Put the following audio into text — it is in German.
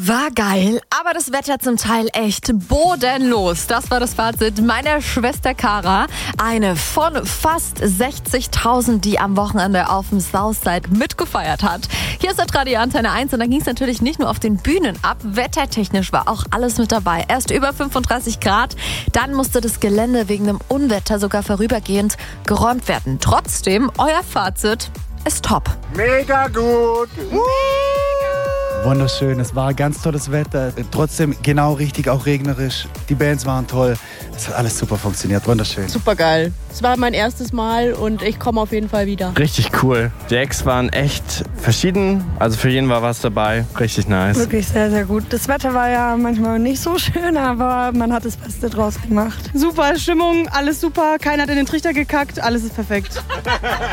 War geil, aber das Wetter zum Teil echt bodenlos. Das war das Fazit meiner Schwester Cara. Eine von fast 60.000, die am Wochenende auf dem Southside mitgefeiert hat. Hier ist der Radio Antenne 1 und da ging es natürlich nicht nur auf den Bühnen ab. Wettertechnisch war auch alles mit dabei. Erst über 35 Grad, dann musste das Gelände wegen einem Unwetter sogar vorübergehend geräumt werden. Trotzdem, euer Fazit ist top. Mega gut. Wunderschön, es war ganz tolles Wetter, trotzdem genau richtig, auch regnerisch. Die Bands waren toll, es hat alles super funktioniert, wunderschön. Super geil. Es war mein erstes Mal und ich komme auf jeden Fall wieder. Richtig cool. Die Acts waren echt verschieden, also für jeden war was dabei. Richtig nice. Wirklich sehr, sehr gut. Das Wetter war ja manchmal nicht so schön, aber man hat das Beste draus gemacht. Super Stimmung, alles super, keiner hat in den Trichter gekackt, alles ist perfekt.